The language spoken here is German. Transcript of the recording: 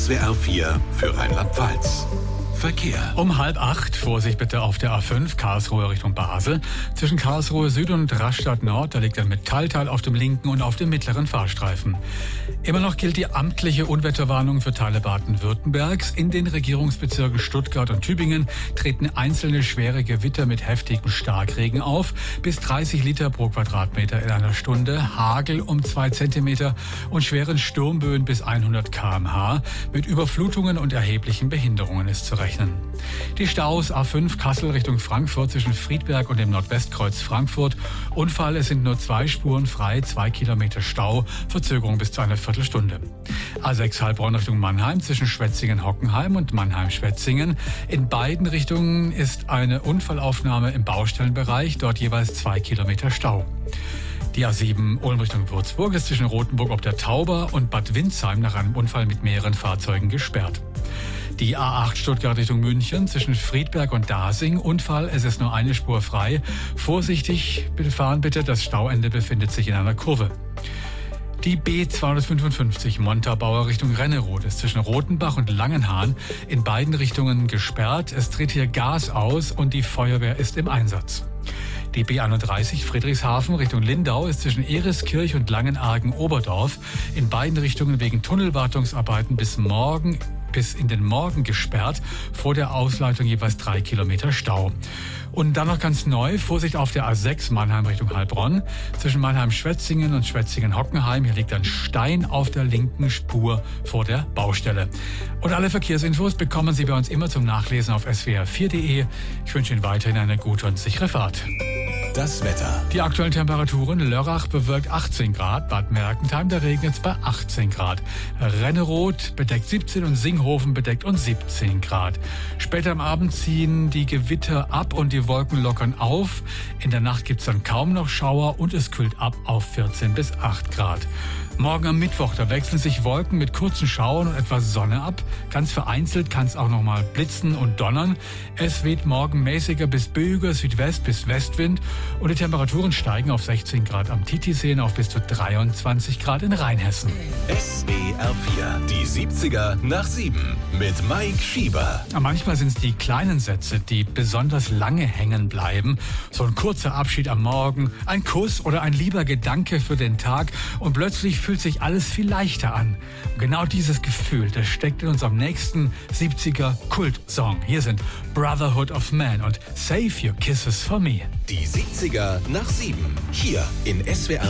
SWR 4 für Rheinland-Pfalz. Verkehr. Um 7:30, Vorsicht bitte auf der A5, Karlsruhe Richtung Basel. Zwischen Karlsruhe Süd und Rastatt Nord, da liegt ein Metallteil auf dem linken und auf dem mittleren Fahrstreifen. Immer noch gilt die amtliche Unwetterwarnung für Teile Baden-Württembergs. In den Regierungsbezirken Stuttgart und Tübingen treten einzelne schwere Gewitter mit heftigem Starkregen auf. Bis 30 Liter pro Quadratmeter in einer Stunde, Hagel um 2 Zentimeter und schweren Sturmböen bis 100 km/h. Mit Überflutungen und erheblichen Behinderungen ist zu rechnen. Die Staus A5 Kassel Richtung Frankfurt zwischen Friedberg und dem Nordwestkreuz Frankfurt. Unfall, es sind nur 2 Spuren frei, 2 Kilometer Stau, Verzögerung bis zu einer Viertelstunde. A6 Heilbronn Richtung Mannheim zwischen Schwetzingen-Hockenheim und Mannheim-Schwetzingen. In beiden Richtungen ist eine Unfallaufnahme im Baustellenbereich, dort jeweils 2 Kilometer Stau. Die A7 Ulm Richtung Würzburg ist zwischen Rothenburg ob der Tauber und Bad Windsheim nach einem Unfall mit mehreren Fahrzeugen gesperrt. Die A8 Stuttgart Richtung München zwischen Friedberg und Dasing. Unfall, es ist nur eine Spur frei. Vorsichtig fahren bitte, das Stauende befindet sich in einer Kurve. Die B255 Montabaur Richtung Rennerode ist zwischen Rotenbach und Langenhahn in beiden Richtungen gesperrt. Es tritt hier Gas aus und die Feuerwehr ist im Einsatz. Die B31 Friedrichshafen Richtung Lindau ist zwischen Eriskirch und Langenargen-Oberdorf in beiden Richtungen wegen Tunnelwartungsarbeiten bis in den Morgen gesperrt. Vor der Ausleitung jeweils 3 Kilometer Stau. Und dann noch ganz neu, Vorsicht auf der A6 Mannheim Richtung Heilbronn. Zwischen Mannheim-Schwetzingen und Schwetzingen-Hockenheim. Hier liegt ein Stein auf der linken Spur vor der Baustelle. Und alle Verkehrsinfos bekommen Sie bei uns immer zum Nachlesen auf swr4.de. Ich wünsche Ihnen weiterhin eine gute und sichere Fahrt. Das Wetter. Die aktuellen Temperaturen: Lörrach bewölkt 18 Grad, Bad Mergentheim, da regnet es bei 18 Grad. Renneroth bedeckt 17 und Singhofen bedeckt und 17 Grad. Später am Abend ziehen die Gewitter ab und die Wolken lockern auf. In der Nacht gibt es dann kaum noch Schauer und es kühlt ab auf 14 bis 8 Grad. Morgen am Mittwoch, da wechseln sich Wolken mit kurzen Schauern und etwas Sonne ab. Ganz vereinzelt kann es auch noch mal blitzen und donnern. Es weht morgen mäßiger bis böiger Südwest- bis Westwind und die Temperaturen steigen auf 16 Grad am Titisee auf bis zu 23 Grad in Rheinhessen. SWR 4, die 70er nach 7 mit Mike Schieber. Manchmal sind es die kleinen Sätze, die besonders lange hängen bleiben. So ein kurzer Abschied am Morgen, ein Kuss oder ein lieber Gedanke für den Tag und plötzlich fühlt sich alles viel leichter an. Und genau dieses Gefühl, das steckt in unserem nächsten 70er Kultsong. Hier sind Brotherhood of Man und Save Your Kisses for Me. Die 70er nach 7, hier in SWR